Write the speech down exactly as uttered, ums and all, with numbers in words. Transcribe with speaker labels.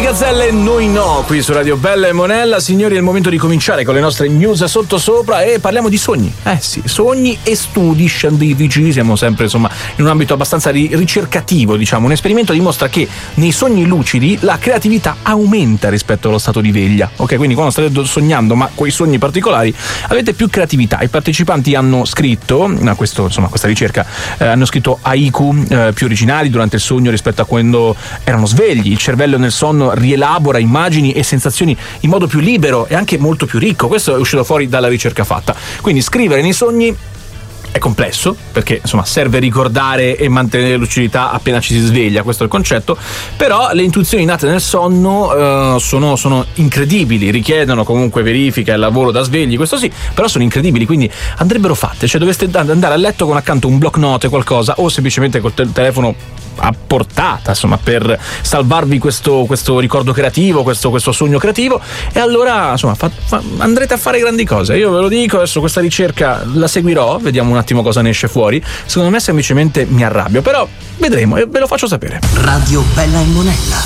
Speaker 1: Gazzelle, noi no, qui su Radio Bella e Monella. Signori, è il momento di cominciare con le nostre news sottosopra e parliamo di sogni. Eh sì, sogni e studi scientifici. Siamo sempre, insomma, in un ambito abbastanza ri- ricercativo, diciamo. Un esperimento dimostra che nei sogni lucidi la creatività aumenta rispetto allo stato di veglia. Ok, quindi quando state sognando, ma con i sogni particolari, avete più creatività. I partecipanti hanno scritto, a questo, insomma, questa ricerca, eh, hanno scritto haiku eh, più originali durante il sogno rispetto a quando erano svegli. Il cervello nel sonno rielabora immagini e sensazioni in modo più libero e anche molto più ricco. Questo è uscito fuori dalla ricerca fatta. Quindi scrivere nei sogni è complesso, perché insomma serve ricordare e mantenere lucidità appena ci si sveglia, questo è il concetto, però le intuizioni nate nel sonno uh, sono, sono incredibili, richiedono comunque verifica e lavoro da svegli, questo sì, però sono incredibili, quindi andrebbero fatte, cioè dovreste andare a letto con accanto un block note, qualcosa, o semplicemente col te- telefono a portata, insomma, per salvarvi questo, questo ricordo creativo, questo, questo sogno creativo, e allora insomma fa, fa, andrete a fare grandi cose. Io ve lo dico, adesso questa ricerca la seguirò, vediamo un attimo cosa ne esce fuori. Secondo me semplicemente mi arrabbio, però vedremo e ve lo faccio sapere.
Speaker 2: Radio Bella e Monella.